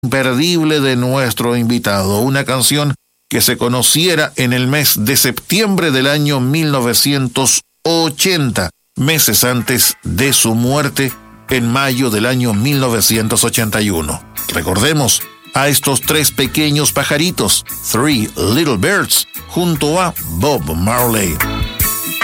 imperdible de nuestro invitado, una canción que se conociera en el mes de septiembre del año 1980, meses antes de su muerte en mayo del año 1981. Recordemos a estos tres pequeños pajaritos, Three Little Birds, junto a Bob Marley.